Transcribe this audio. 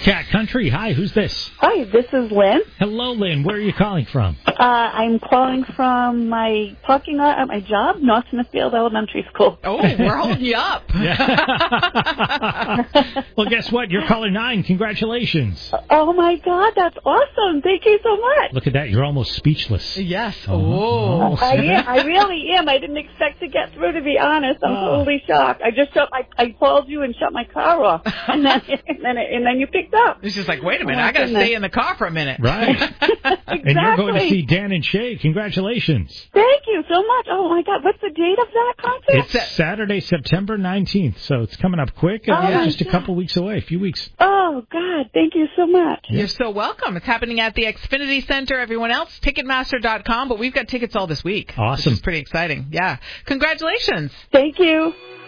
Cat Country. Hi, who's this? Hi, this is Lynn. Hello, Lynn. Where are you calling from? I'm calling from my parking lot at my job, North Smithfield Elementary School. Oh, we're holding you up. Well, guess what? You're caller 9. Congratulations. Oh, my God. That's awesome. Thank you so much. Look at that. You're almost speechless. Yes. Oh. I am. I really am. I didn't expect to get through, to be honest. I'm totally shocked. I just I called you and shut my car off, and then you picked up. It's just like, wait a minute, I got to stay in the car for a minute. Right. Exactly. And you're going to see Dan and Shay. Congratulations. Thank you so much. Oh, my God. What's the date of that concert? It's Saturday, September 19th, so it's coming up quick. Just a couple weeks away, a few weeks. Oh, God. Thank you so much. You're so welcome. It's happening at the Xfinity Center. Everyone else, Ticketmaster.com, but we've got tickets all this week. Awesome. Which is pretty exciting. Yeah. Congratulations. Thank you.